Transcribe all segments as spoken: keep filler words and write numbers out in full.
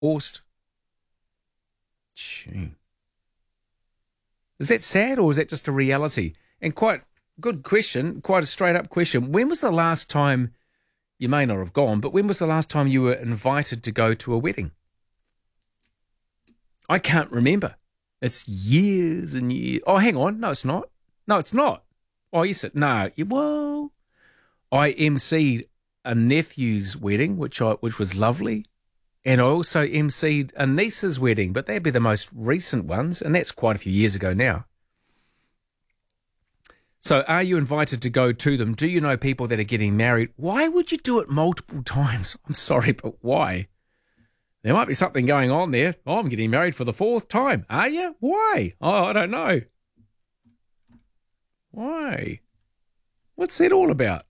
Horst. Gee. Is that sad or is that just a reality? And quite good question, quite a straight-up question. When was the last time, you may not have gone, but when was the last time you were invited to go to a wedding? I can't remember. It's years and years. Oh, hang on. No, it's not. No, it's not. Oh, yes, it. No. Well, I emceed a nephew's wedding, which I which was lovely, and I also emceed a niece's wedding, but they'd be the most recent ones, and that's quite a few years ago now. So are you invited to go to them? Do you know people that are getting married? Why would you do it multiple times? I'm sorry, but why? There might be something going on there. Oh, I'm getting married for the fourth time. Are you? Why? Oh, I don't know. Why? What's that all about?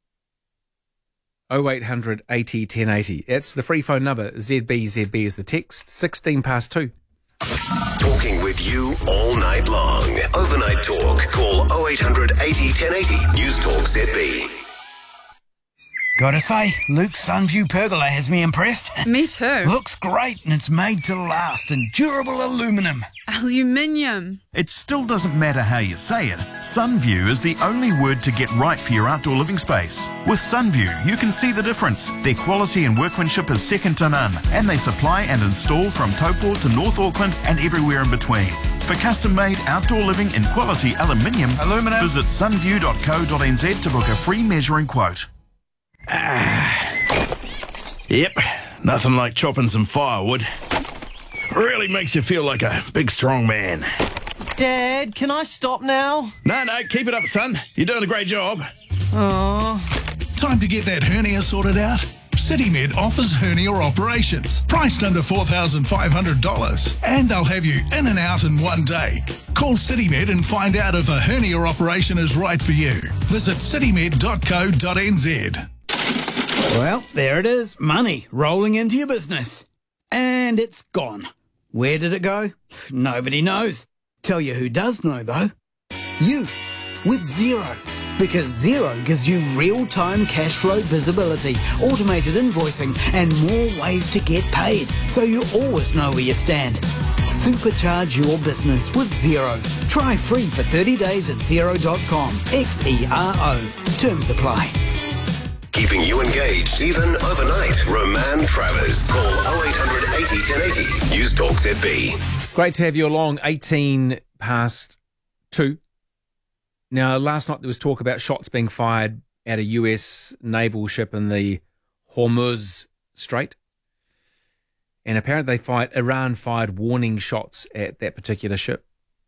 oh eight hundred eighty ten eighty. That's the free phone number. Z B Z B is the text. sixteen past two. Talking with you all night long. Overnight talk. Call oh eight hundred eighty ten eighty. News Talk Z B. Gotta say, Luke's Sunview pergola has me impressed. Me too. Looks great and it's made to last in durable aluminium. Aluminium. It still doesn't matter how you say it. Sunview is the only word to get right for your outdoor living space. With Sunview, you can see the difference. Their quality and workmanship is second to none, and they supply and install from Taupō to North Auckland and everywhere in between. For custom-made outdoor living in quality aluminium, Aluminum. visit sunview dot co dot n z to book a free measuring quote. Ah. Yep, nothing like chopping some firewood. Really makes you feel like a big strong man. Dad, can I stop now? No, no, keep it up, son. You're doing a great job. Oh. Time to get that hernia sorted out? CityMed offers hernia operations, priced under four thousand five hundred dollars, and they'll have you in and out in one day. Call CityMed and find out if a hernia operation is right for you. Visit citymed dot co dot n z. Well, there it is. Money rolling into your business. And it's gone. Where did it go? Nobody knows. Tell you who does know, though. You, with Xero. Because Xero gives you real-time cash flow visibility, automated invoicing, and more ways to get paid, so you always know where you stand. Supercharge your business with Xero. Try free for thirty days at xero dot com. X E R O. Terms apply. Keeping you engaged, even overnight. Roman Travers. Call oh eight hundred eighty ten eighty. News Talk Z B. Great to have you along. eighteen past two. Now, last night there was talk about shots being fired at a U S naval ship in the Hormuz Strait. And apparently they fired, Iran fired warning shots at that particular ship.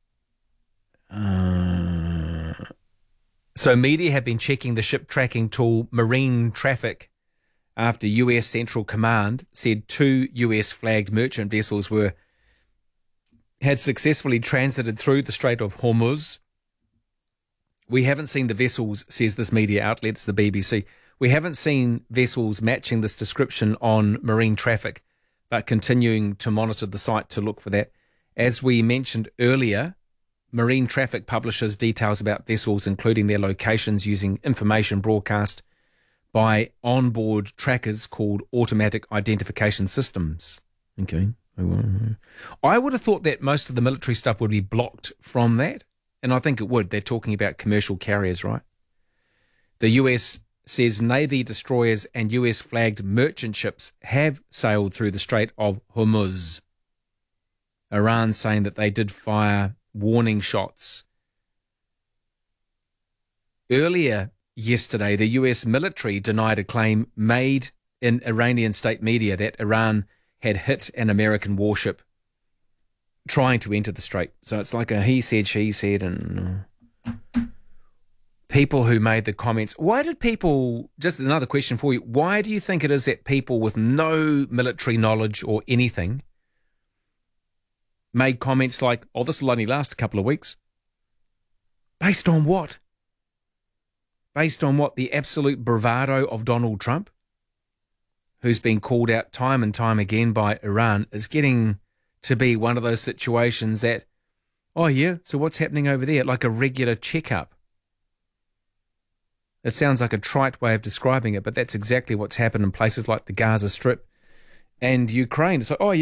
Uh, so media have been checking the ship tracking tool Marine Traffic after U S Central Command said two U S-flagged merchant vessels were had successfully transited through the Strait of Hormuz. We haven't seen the vessels, says this media outlet, it's the B B C. We haven't seen vessels matching this description on Marine Traffic, but continuing to monitor the site to look for that. As we mentioned earlier, Marine Traffic publishes details about vessels, including their locations, using information broadcast by onboard trackers called automatic identification systems. Okay. I would have thought that most of the military stuff would be blocked from that. And I think it would. They're talking about commercial carriers, right? The U S says Navy destroyers and U S-flagged merchant ships have sailed through the Strait of Hormuz. Iran saying that they did fire warning shots. Earlier yesterday, the U S military denied a claim made in Iranian state media that Iran had hit an American warship trying to enter the strait. So it's like a he said, she said, and uh, people who made the comments. Why did people, just another question for you, why do you think it is that people with no military knowledge or anything made comments like, oh, this will only last a couple of weeks? Based on what? Based on what? The absolute bravado of Donald Trump, who's been called out time and time again by Iran, is getting to be one of those situations that, oh yeah, so what's happening over there? Like a regular checkup. It sounds like a trite way of describing it, but that's exactly what's happened in places like the Gaza Strip and Ukraine. It's like, oh,